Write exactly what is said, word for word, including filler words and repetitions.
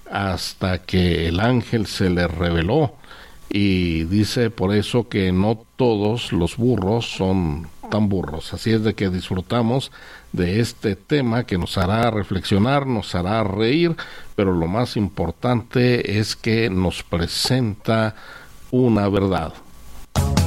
hasta que el ángel se le reveló. Y dice por eso que no todos los burros son tan burros. Así es de que disfrutamos de este tema que nos hará reflexionar, nos hará reír, pero lo más importante es que nos presenta una verdad.